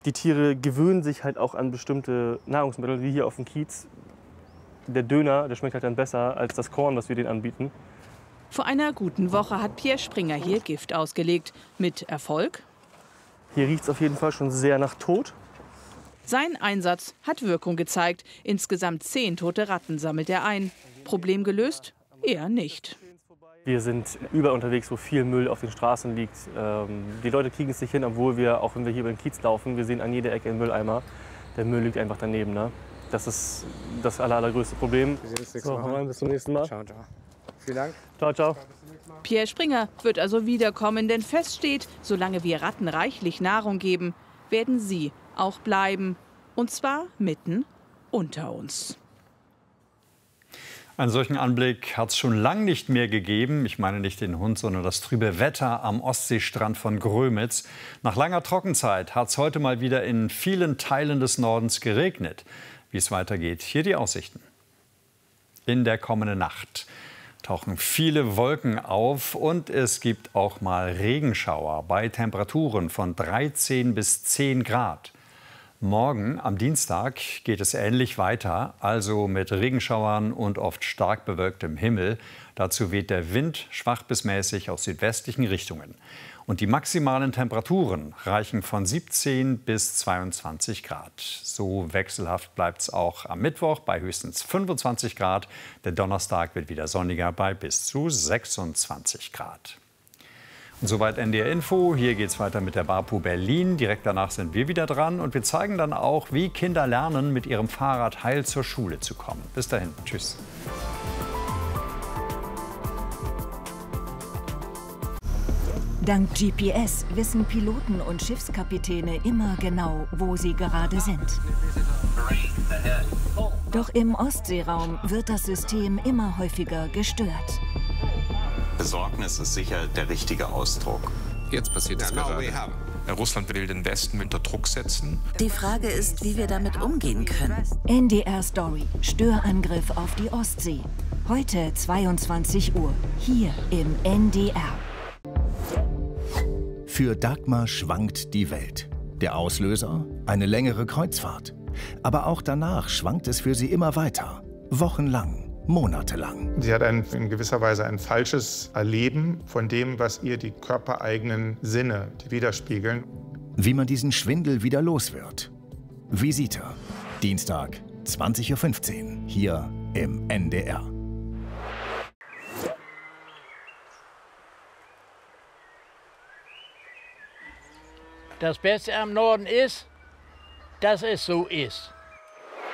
Die Tiere gewöhnen sich halt auch an bestimmte Nahrungsmittel, wie hier auf dem Kiez. Der Döner, der schmeckt halt dann besser als das Korn, was wir denen anbieten. Vor einer guten Woche hat Pierre Springer hier Gift ausgelegt. Mit Erfolg? Hier riecht es auf jeden Fall schon sehr nach Tod. Sein Einsatz hat Wirkung gezeigt. Insgesamt 10 tote Ratten sammelt er ein. Problem gelöst? Eher nicht. Wir sind überall unterwegs, wo viel Müll auf den Straßen liegt. Die Leute kriegen es nicht hin, obwohl wir, auch wenn wir hier über den Kiez laufen, wir sehen an jeder Ecke einen Mülleimer. Der Müll liegt einfach daneben. Ne? Das ist das allergrößte Problem. Bis zum nächsten Mal. Ciao, ciao. Vielen Dank. Ciao, ciao. Pierre Springer wird also wiederkommen, denn fest steht, solange wir Ratten reichlich Nahrung geben, werden sie auch bleiben. Und zwar mitten unter uns. Einen solchen Anblick hat es schon lange nicht mehr gegeben. Ich meine nicht den Hund, sondern das trübe Wetter am Ostseestrand von Grömitz. Nach langer Trockenzeit hat es heute mal wieder in vielen Teilen des Nordens geregnet. Wie es weitergeht, hier die Aussichten. In der kommenden Nacht tauchen viele Wolken auf und es gibt auch mal Regenschauer bei Temperaturen von 13 bis 10 Grad. Morgen, am Dienstag, geht es ähnlich weiter, also mit Regenschauern und oft stark bewölktem Himmel. Dazu weht der Wind schwach bis mäßig aus südwestlichen Richtungen. Und die maximalen Temperaturen reichen von 17 bis 22 Grad. So wechselhaft bleibt es auch am Mittwoch bei höchstens 25 Grad. Der Donnerstag wird wieder sonniger bei bis zu 26 Grad. Und soweit NDR Info. Hier geht es weiter mit der Barpo Berlin. Direkt danach sind wir wieder dran und wir zeigen dann auch, wie Kinder lernen, mit ihrem Fahrrad heil zur Schule zu kommen. Bis dahin. Tschüss. Dank GPS wissen Piloten und Schiffskapitäne immer genau, wo sie gerade sind. Doch im Ostseeraum wird das System immer häufiger gestört. Besorgnis ist sicher der richtige Ausdruck. Jetzt passiert es gerade. Russland will den Westen unter Druck setzen. Die Frage ist, wie wir damit umgehen können. NDR Story. Störangriff auf die Ostsee. Heute 22 Uhr. Hier im NDR. Für Dagmar schwankt die Welt. Der Auslöser? Eine längere Kreuzfahrt. Aber auch danach schwankt es für sie immer weiter. Wochenlang. Monatelang. Sie hat in gewisser Weise ein falsches Erleben von dem, was ihr die körpereigenen Sinne widerspiegeln. Wie man diesen Schwindel wieder los wird. Visite. Dienstag, 20:15 Uhr, hier im NDR. Das Beste am Norden ist, dass es so ist.